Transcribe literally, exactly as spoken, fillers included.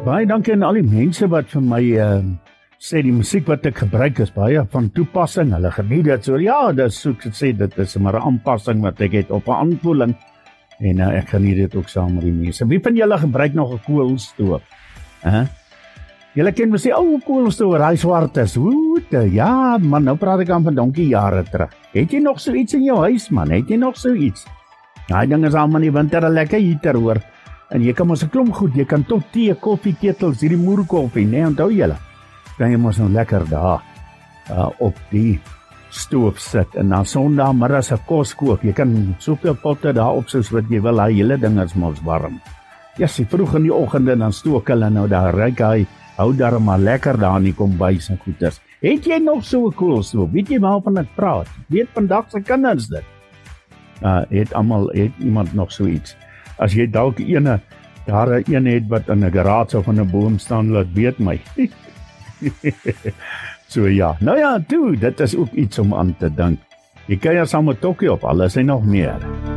Baie dankie aan al die mense wat vir my uh, sê die musiek wat ek gebruik is baie van toepassing. Hulle geniet dit so. Ja, dis soek het sê dit is maar 'n aanpassing wat ek het op 'n aanvoeling en uh, ek geniet dit ook saam met die mense. Wie van julle gebruik nog 'n koolstoof? Hæ? Uh? Julle ken mos die ou koolstoof, daai swart is. Woete, ja, man, nou praat ek aan van donkie jare terug. Het jy nog so iets in jou huis, man? Het jy nog so iets? Daai ding is al in die winter 'n lekker heater hoor. En jy kan mos 'n klomp goed, jy kan tot tee, koffie, ketels, hierdie moerkoffie, nee, onthou julle. Dan jy mos nou lekker daar uh, op die stoof sit en dan sondagmiddag se kos kook. Jy kan soveel potte daar op soos wat jy wil, hy hele ding is mos warm. Ja, sy vroeg in die oggende dan stook hulle nou daar ryk hy hou daar maar lekker daar in die kombuis en goeders. Het jy nog so 'n koolstoof? Weet jy waarvan ek praat? Weet vandag se kinders dit? Uh, het almal het iemand nog so iets. As jy dalk ene daar 'n een het wat in 'n garage of in 'n boom staan, laat weet my. So ja, nou ja, toe, dit is ook iets om aan te dink. Jy kyk saam met Tokio op, alles en nog meer.